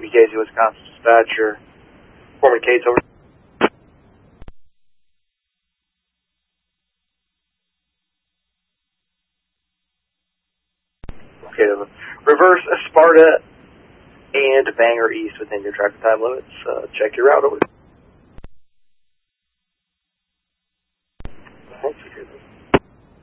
UKC Wisconsin dispatcher. Foreman Cates, over. Okay, reverse Sparta and Bangor East within your traffic time limits. Check your route, over.